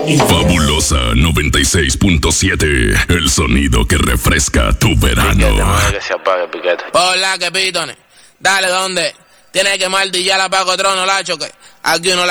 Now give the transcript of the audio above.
Fabulosa 96.7, el sonido que refresca tu verano. Que se apague, Piquete. Hola, que pitones. Dale, ¿dónde? Tienes que martillar a Paco Trono, Lacho, que aquí uno la